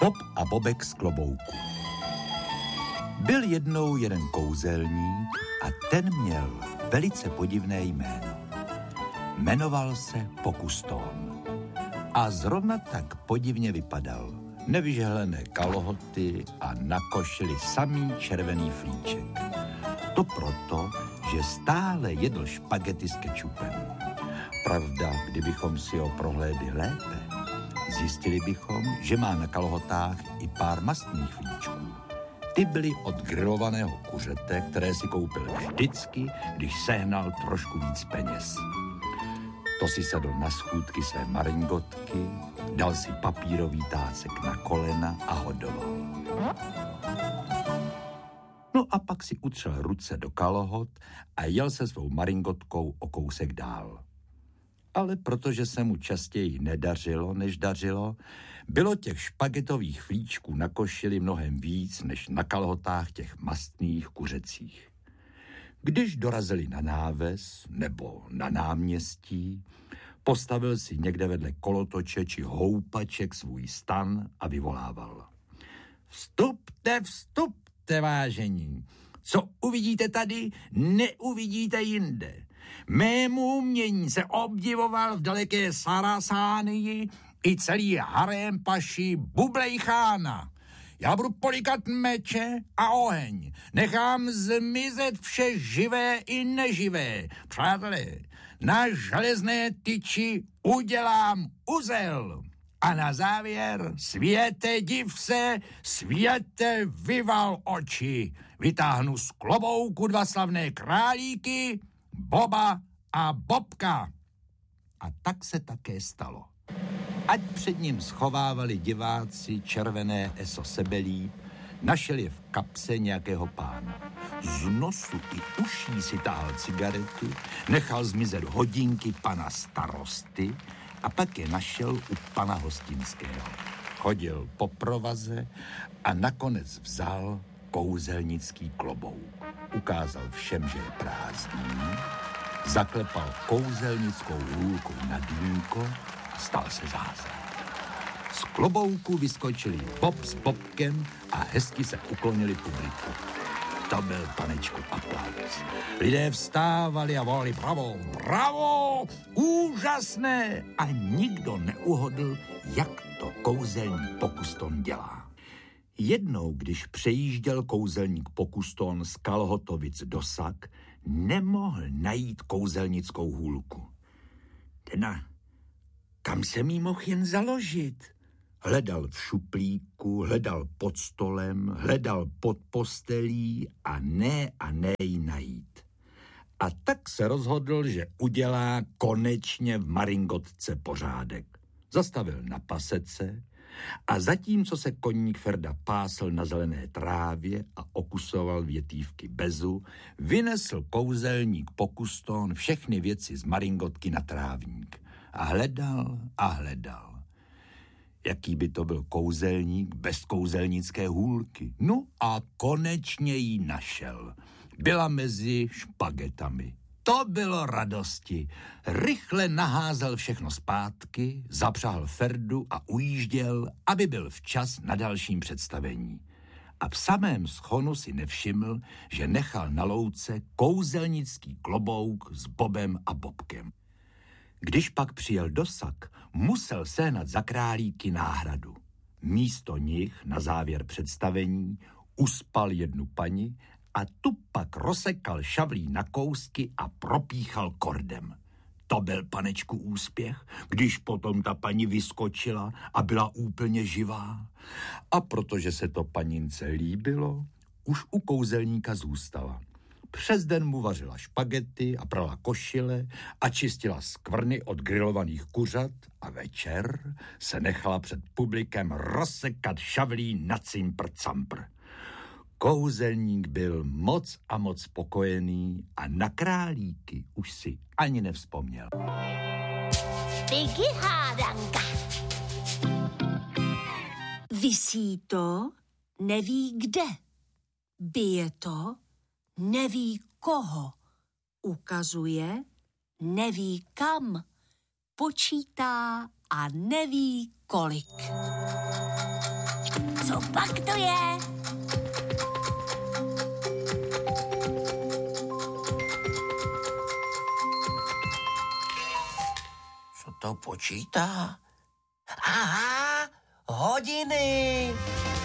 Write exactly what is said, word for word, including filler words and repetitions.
Bob a Bobek z klobouku. Byl jednou jeden kouzelník a ten měl velice podivné jméno. Jmenoval se Pokustón. A zrovna tak podivně vypadal. Nevyžehlené kalhoty a na košili samý červený flíček. To proto, že stále jedl špagety s kečupem. Pravda, kdybychom si ho prohlédli lépe, zjistili bychom, že má na kalhotách i pár mastných flíčků. Ty byly od grilovaného kuřete, které si koupil vždycky, když sehnal trošku víc peněz. To si sedl na schůdky své maringotky, dal si papírový tácek na kolena a hodoval. No a pak si utřel ruce do kalhot a jel se svou maringotkou o kousek dál. Ale protože se mu častěji nedařilo, než dařilo, bylo těch špagetových flíčků na košili mnohem víc, než na kalhotách těch mastných kuřecích. Když dorazili na náves nebo na náměstí, postavil si někde vedle kolotoče či houpaček svůj stan a vyvolával. Vstupte, vstupte, vážení. Co uvidíte tady, neuvidíte jinde. Mému umění se obdivoval v daleké Sarasánii i celý harém paši Bublejchána. Já budu polikat meče a oheň. Nechám zmizet vše živé i neživé. Přátelé, na železné tyči udělám uzel. A na závěr, světe div se, světe vyval oči. Vytáhnu z klobouku dva slavné králíky, Boba a Bobka. A tak se také stalo. Ať před ním schovávali diváci červené eso sebelí, našel je v kapse nějakého pána. Z nosu i uší si táhl cigaretu, nechal zmizet hodinky pana starosty a pak je našel u pana Hostinského. Chodil po provaze a nakonec vzal kouzelnický klobouk. Ukázal všem, že je prázdný, zaklepal kouzelnickou hůlkou na dýmko a stal se zázrak. Z klobouku vyskočili Bob s Bobkem a hezky se uklonili publiku. To byl, panečku, aplauz. Lidé vstávali a volali bravo, bravo, úžasné a nikdo neuhodl, jak to kouzelník Pokustón dělá. Jednou, když přejížděl kouzelník Pokustón z Kalhotovic do Sak, nemohl najít kouzelnickou hůlku. Tena, kam jsem jí mohl jen založit? Hledal v šuplíku, hledal pod stolem, hledal pod postelí a ne a ne ji najít. A tak se rozhodl, že udělá konečně v maringotce pořádek. Zastavil na pasece a zatímco se koník Ferda pásl na zelené trávě a okusoval větívky bezu, vynesl kouzelník Pokustón všechny věci z maringotky na trávník a hledal a hledal. Jaký by to byl kouzelník bez kouzelnické hůlky? No a konečně ji našel. Byla mezi špagetami. To bylo radosti. Rychle naházel všechno zpátky, zapřáhl Ferdu a ujížděl, aby byl včas na dalším představení. A v samém schonu si nevšiml, že nechal na louce kouzelnický klobouk s Bobem a Bobkem. Když pak přijel do Sak, musel sehnat za králíky náhradu. Místo nich na závěr představení uspal jednu paní a tu pak rozsekal šavlí na kousky a propíchal kordem. To byl, panečku, úspěch, když potom ta paní vyskočila a byla úplně živá. A protože se to panince líbilo, už u kouzelníka zůstala. Přes den mu vařila špagety a prala košile a čistila skvrny od grilovaných kuřat a večer se nechala před publikem rozsekat šavlí na cimpr-campr. Kouzelník byl moc a moc spokojený a na králíky už si ani nevzpomněl. Piggy hádanka. Visí to, neví kde. Bije to, neví koho. Ukazuje, neví kam. Počítá a neví kolik. Co pak to je? Co to počítá? Aha, hodiny.